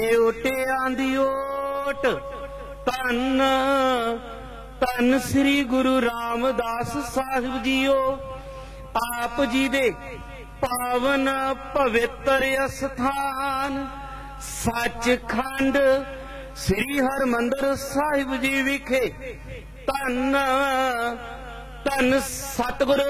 ਓਟਿਆਂ ਦੀ ਓਟ ਧੰਨ ਧੰਨ ਸ੍ਰੀ ਗੁਰੂ ਰਾਮਦਾਸ ਸਾਹਿਬ ਜੀਓ। ਆਪ ਜੀ ਦੇ ਪਾਵਨ ਪਵਿੱਤਰ ਅਸਥਾਨ ਸੱਚਖੰਡ ਸ੍ਰੀ ਹਰਿਮੰਦਰ ਸਾਹਿਬ ਜੀ ਵਿਖੇ ਧੰਨ ਧੰਨ ਸਤਿਗੁਰੂ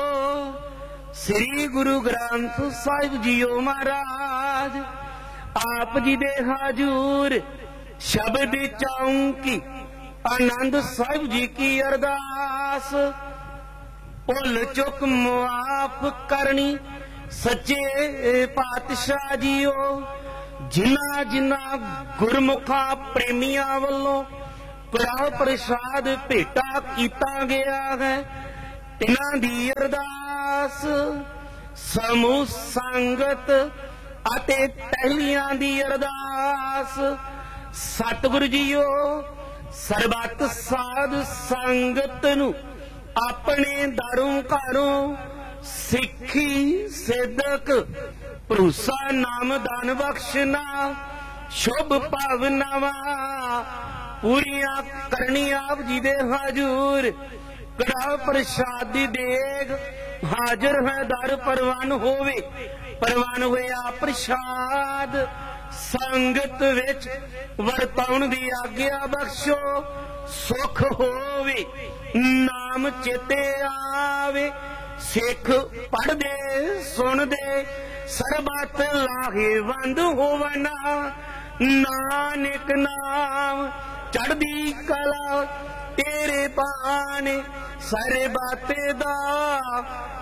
ਸ੍ਰੀ ਗੁਰੂ ਗ੍ਰੰਥ ਸਾਹਿਬ ਜੀਓ ਮਹਾਰਾਜ। ਆਪ ਜੀ ਦੇ ਹਾਜ਼ੂਰ ਸ਼ਬਦ ਚੌਂਕੀ ਆਨੰਦ ਸਾਹਿਬ ਜੀ ਕੀ ਅਰਦਾਸ। ਭੁੱਲ ਚੁੱਕ ਮੁਆਫ ਕਰਨੀ ਸੱਚੇ ਪਾਤਸ਼ਾਹ ਜੀਓ। ਜਿਨ੍ਹਾਂ ਜਿਨ੍ਹਾਂ ਗੁਰਮੁਖਾਂ ਪ੍ਰੇਮੀਆਂ ਵੱਲੋਂ ਕੜਾ ਪ੍ਰਸ਼ਾਦ ਭੇਟਾ ਕੀਤਾ ਗਿਆ ਹੈ, ਇਹਨਾਂ ਦੀ ਅਰਦਾਸ ਸਮੂਹ ਸੰਗਤ ਅਤੇ ਟਹਿਲੀਆਂ ਦੀ ਅਰਦਾਸ। ਸਤਿਗੁਰੂ ਜੀਓ ਸਰਬੱਤ ਸਾਧ ਸੰਗਤ ਨੂੰ ਆਪਣੇ ਦਰੋਂ ਘਰੋਂ ਸਿੱਖੀ ਸਿੱਧਕ ਭਰੋਸਾ ਨਾਮ ਦਾਨ ਬਖਸ਼ਣਾ ਸ਼ੁਭ ਭਾਵਨਾਵਾਂ ਪੂਰੀਆਂ ਕਰਨੀ। ਆਪ ਜੀ ਦੇ ਹਾਜ਼ੂਰ ਕੜਾ ਪ੍ਰਸ਼ਾਦ ਦੀ ਦੇਗ ਹਾਜ਼ਰ ਹੈ, ਦਰ ਪ੍ਰਵਾਨ ਹੋਵੇ। ਪ੍ਰਵਾਨ ਹੋਇਆ ਪ੍ਰਸ਼ਾਦ ਸੰਗਤ ਵਿੱਚ ਵਰਤਾਉਣ ਦੀ ਆਗਿਆ ਬਖਸ਼ੋ। ਸੁਖ ਹੋਵੇ ਨਾਮ ਚੇਤੇ ਆਵੇ, ਸਿੱਖ ਪੜ੍ਹਦੇ ਸੁਣਦੇ ਸਰਬੱਤ ਲਾਹੇਵੰਦ ਹੋਵਨ। ਨਾਨਕ ਨਾਮ ਚੜ੍ਹਦੀ ਕਲਾ ਤੇਰੇ ਬਾਣੇ ਸਰਬੱਤ ਦਾ